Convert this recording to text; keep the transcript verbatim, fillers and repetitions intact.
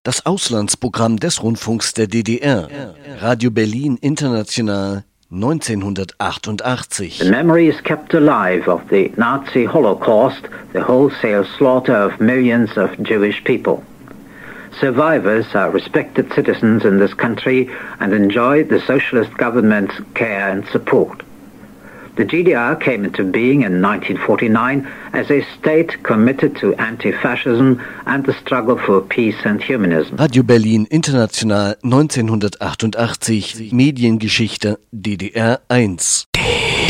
Das Auslandsprogramm des Rundfunks der D D R. Radio Berlin International neunzehnhundertachtundachtzig. The memory is kept alive of the Nazi Holocaust, the wholesale slaughter of millions of Jewish people. Survivors are respected citizens in this country and enjoy the socialist government's care and support. The G D R came into being in nineteen forty-nine as a state committed to anti-fascism and the struggle for peace and humanism. Radio Berlin International neunzehnhundertachtundachtzig. Mediengeschichte D D R eins.